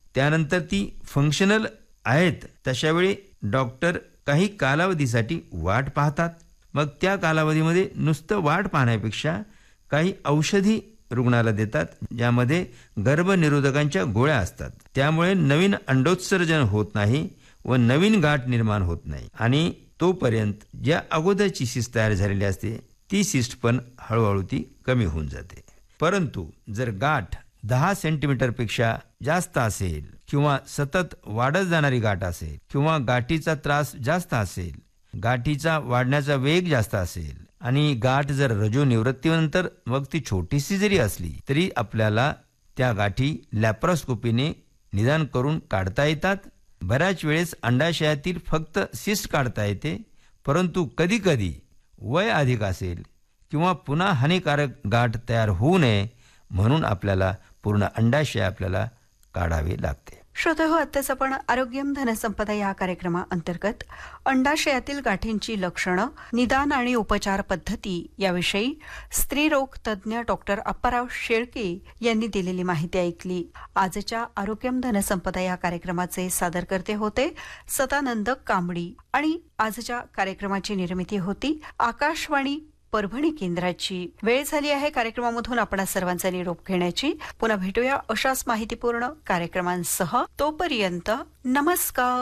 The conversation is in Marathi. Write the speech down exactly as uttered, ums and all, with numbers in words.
त्यानंतर ती फंक्शनल आहेत तशा वेळी डॉक्टर काही कालावधीसाठी वाट पाहतात. मग त्या कालावधीमध्ये नुसतं वाट पाहण्यापेक्षा काही औषधी रुग्णाला देतात, ज्यामध्ये गर्भनिरोधकांच्या गोळ्या असतात. त्यामुळे नवीन अंडोत्सर्जन होत नाही व नवीन गाठ निर्माण होत नाही आणि तोपर्यंत ज्या अगोदरची सिस्ट तयार झालेली असते ती सिस्ट पण हळूहळू ती कमी होऊन जाते. परंतु जर गाठ दहा सेंटीमीटर पेक्षा जास्त असेल किंवा सतत वाढत जाणारी गाठ असेल किंवा गाठीचा त्रास जास्त असेल, गाठीचा वाढण्याचा वेग जास्त असेल आणि गाठ जर रजोनिवृत्तीनंतर मग ती छोटीशी जरी असली तरी आपल्याला त्या गाठी लॅप्रोस्कोपीने निदान करून काढता येतात. बऱ्याच वेळेस अंडाशयातील फक्त सिस्ट काढता येते, परंतु कधी कधी वय अधिक असेल किंवा पुन्हा हानिकारक गाठ तयार होऊ नये म्हणून आपल्याला पूर्ण अंडाशय आपल्याला काढावे लागते. श्रोतेहो, आत्ताच आपण आरोग्यम धनसंपदा या कार्यक्रमाअंतर्गत अंडाशयातील गाठींची लक्षणं, निदान आणि उपचार पद्धती याविषयी स्त्रीरोग तज्ज्ञ डॉक्टर अप्पाराव शेळके यांनी दिलेली माहिती ऐकली. आजच्या आरोग्यम धनसंपदा या कार्यक्रमाचे सादरकर्ते होते सदानंद कांबडी आणि आजच्या कार्यक्रमाची निर्मिती होती आकाशवाणी परभणी केंद्राची. वेळ झाली आहे कार्यक्रमामधून आपण सर्वांचा निरोप घेण्याची. पुन्हा भेटूया अशाच माहितीपूर्ण कार्यक्रमांसह. तोपर्यंत नमस्कार.